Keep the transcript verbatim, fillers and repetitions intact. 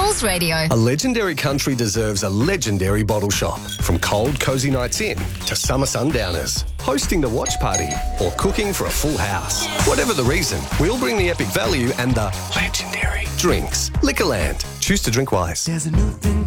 Coles Radio. A legendary country deserves a legendary bottle shop. From cold, cosy nights in to summer sundowners, hosting the watch party or cooking for a full house. Whatever the reason, we'll bring the epic value and the legendary drinks. Liquorland. Choose to drink wise. There's a new thing